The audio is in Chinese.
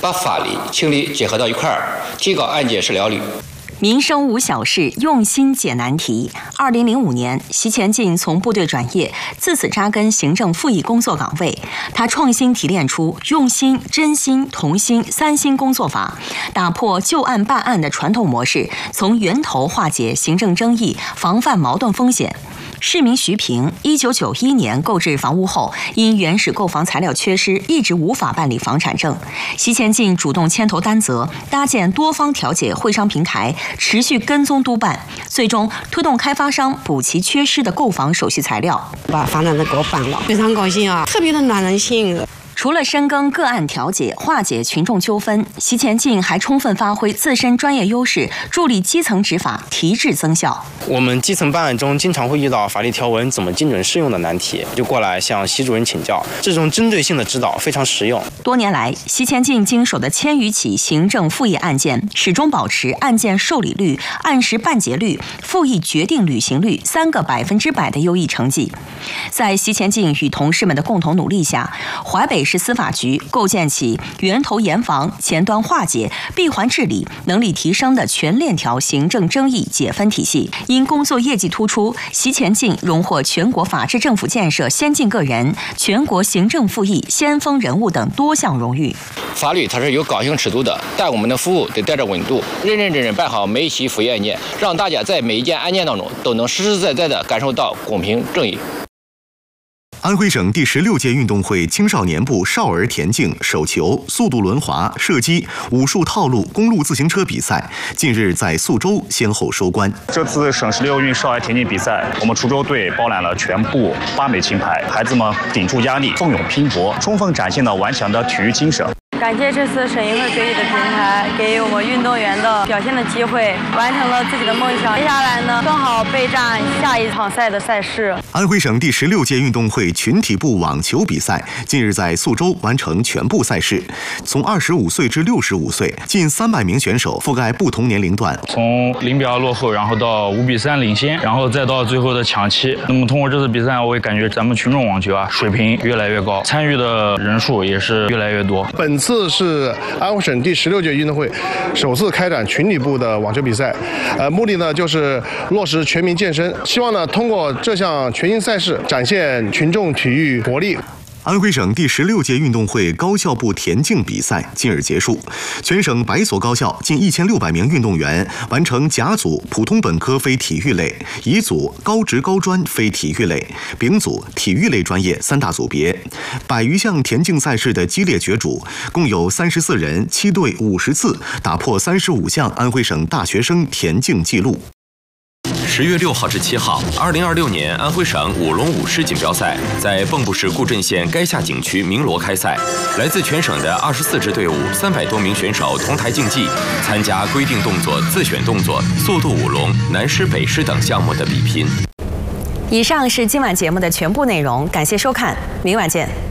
把法理、情理结合到一块儿，提高案件审料率。 民生无小事，用心解难题。2005年，习前进从部队转业，自此扎根行政复议工作岗位。他创新提炼出用心、真心、同心三心工作法，打破就案办案的传统模式，从源头化解行政争议，防范矛盾风险。市民徐平1991年购置房屋后，因原始购房材料缺失，一直无法办理房产证。习前进主动牵头担责，搭建多方调解会商平台，持续跟踪督办，最终推动开发商补齐缺失的购房手续材料， 把房产证给我办了，非常高兴啊，特别的暖人心。 除了深耕个案调解、化解群众纠纷，习前进还充分发挥自身专业优势，助力基层执法提质增效。 我们基层办案中经常会遇到法律条文怎么精准适用的难题，就过来向习主任请教，这种针对性的指导非常实用。 多年来，习前进经手的1000余起行政复议案件，始终保持案件受理率、按时办结率、复议决定履行率3个100%的优异成绩。在习前进与同事们的共同努力下，淮北市司法局构建起源头严防、前端化解、闭环治理能力提升的全链条行政争议解分体系。因工作业绩突出，习前进荣获全国法治政府建设先进个人、全国行政复议先锋人物等多项荣誉。 法律它是有刚性尺度的，但我们的服务得带着温度，认认真真办好每一起复议案件，让大家在每一件案件当中都能实实在在地感受到公平正义。 安徽省第16届运动会青少年部少儿田径、手球、速度轮滑、射击、武术套路、公路自行车比赛近日在宿州先后收官。 这次省16运少儿田径比赛，我们滁州队包揽了全部8枚金牌，孩子们顶住压力，奋勇拼搏，充分展现了顽强的体育精神。 感谢这次省运会给予的平台，给予我们运动员的表现的机会，完成了自己的梦想。接下来呢，更好备战下一场赛的赛事。 安徽省第16届运动会群体部网球比赛近日在宿州完成全部赛事，从25岁至65岁，近300名选手覆盖不同年龄段， 从0比2落后，然后到5比3领先，然后再到最后的抢七。那么通过这次比赛，我也感觉咱们群众网球水平越来越高，参与的人数也是越来越多。 本次是安徽省第16届运动会首次开展群体部的网球比赛，目的呢就是落实全民健身，希望呢通过这项全新赛事展现群众体育活力。 安徽省第16届运动会高校部田径比赛近日结束，全省100所高校近1600名运动员完成甲组普通本科非体育类、乙组高职高专非体育类、丙组体育类专业3大组别。100余项田径赛事的激烈角逐，共有34人7队50次打破35项安徽省大学生田径纪录。 10月6号至7号，2026年安徽省舞龙舞狮锦标赛在蚌埠市固镇县垓下景区鸣锣开赛。来自全省的24支队伍，300多名选手同台竞技，参加规定动作、自选动作、速度舞龙、南狮北狮等项目的比拼。 以上是今晚节目的全部内容，感谢收看，明晚见。